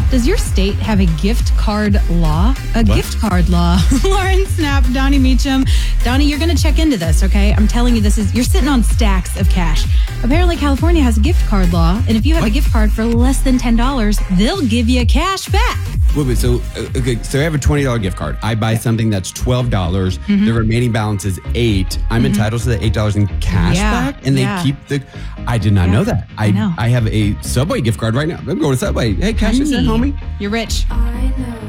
Does your state have a gift card law? Gift card law. Lauren Snap, Donnie Meacham. Donnie, you're going to check into this, okay? I'm telling you, you're sitting on stacks of cash. Apparently, California has a gift card law, and if you have a gift card for less than $10, they'll give you cash back. Wait, so I have a $20 gift card. I buy something that's $12. Mm-hmm. The remaining balance is $8. I'm entitled to the $8 in cash back, and they keep the. I did not know that. I have a Subway gift card right now. I'm going to Subway. Hey, cash is in, homie. You're rich. I know.